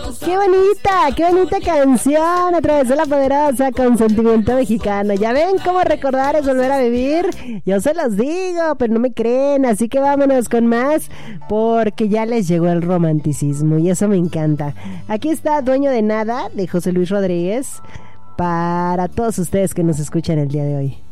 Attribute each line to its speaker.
Speaker 1: qué bonita canción a través de La Poderosa con sentimiento mexicano. Ya ven cómo recordar es volver a vivir. Yo se los digo, pero no me creen, así que vámonos con más porque ya les llegó el romanticismo y eso me encanta. Aquí está Dueño de Nada de José Luis Rodríguez para todos ustedes que nos escuchan el día de hoy.